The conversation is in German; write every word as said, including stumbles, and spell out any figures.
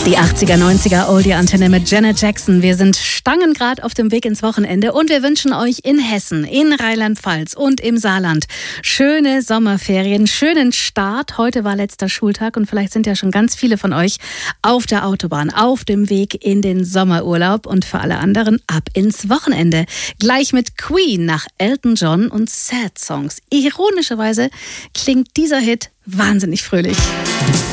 Die achtziger, neunziger Oldie-Antenne mit Janet Jackson. Wir sind stangengrad auf dem Weg ins Wochenende und wir wünschen euch in Hessen, in Rheinland-Pfalz und im Saarland schöne Sommerferien, schönen Start. Heute war letzter Schultag und vielleicht sind ja schon ganz viele von euch auf der Autobahn, auf dem Weg in den Sommerurlaub und für alle anderen ab ins Wochenende. Gleich mit Queen nach Elton John und Sad Songs. Ironischerweise klingt dieser Hit wahnsinnig fröhlich.